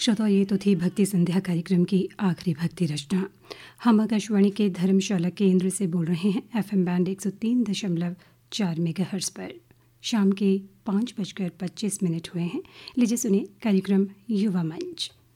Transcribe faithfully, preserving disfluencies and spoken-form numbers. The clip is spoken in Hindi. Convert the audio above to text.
श्रोता, ये तो थी भक्ति संध्या कार्यक्रम की आखिरी भक्ति रचना। हम आकाशवाणी के धर्मशाला केंद्र से बोल रहे हैं एफएम बैंड एक सौ तीन दशमलव चार मेगाहर्ट्ज़ पर। शाम के पाँच बजकर पच्चीस मिनट हुए हैं। लीजिए सुनिए कार्यक्रम युवा मंच।